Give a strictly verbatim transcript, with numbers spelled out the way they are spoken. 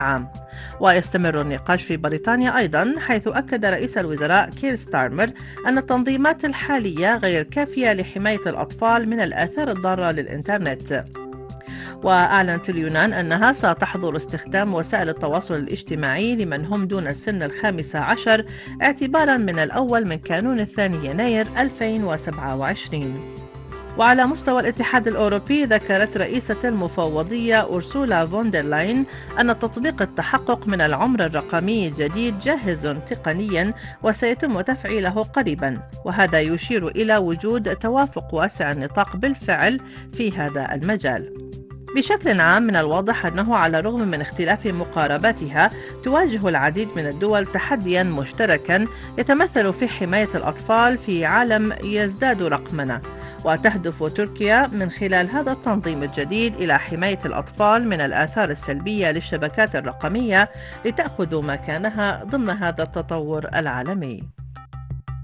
عام. ويستمر النقاش في بريطانيا أيضا، حيث أكد رئيس الوزراء كير ستارمر أن التنظيمات الحالية غير كافية لحماية الأطفال من الآثار الضارة للإنترنت. وأعلنت اليونان أنها ستحظر استخدام وسائل التواصل الاجتماعي لمن هم دون السن الخامسة عشر اعتبارا من الأول من كانون الثاني يناير ألفين وسبعة وعشرين. وعلى مستوى الاتحاد الأوروبي، ذكرت رئيسة المفوضية أورسولا فوندرلاين أن تطبيق التحقق من العمر الرقمي الجديد جاهز تقنيا وسيتم تفعيله قريبا، وهذا يشير إلى وجود توافق واسع النطاق بالفعل في هذا المجال. بشكل عام، من الواضح أنه على الرغم من اختلاف مقارباتها، تواجه العديد من الدول تحدياً مشتركاً يتمثل في حماية الأطفال في عالم يزداد رقمنة. وتهدف تركيا من خلال هذا التنظيم الجديد إلى حماية الأطفال من الآثار السلبية للشبكات الرقمية لتأخذ مكانها ضمن هذا التطور العالمي.